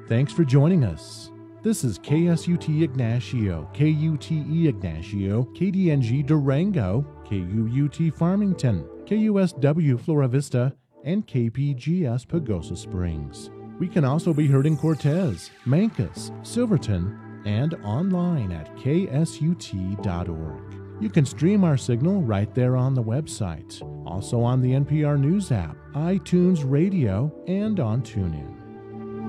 Thanks for joining us. This is KSUT Ignacio, KUTE Ignacio, KDNG Durango, KUUT Farmington, KUSW Flora Vista, and KPGS Pagosa Springs. We can also be heard in Cortez, Mancos, Silverton, and online at ksut.org. You can stream our signal right there on the website, also on the NPR News app, iTunes Radio, and on TuneIn.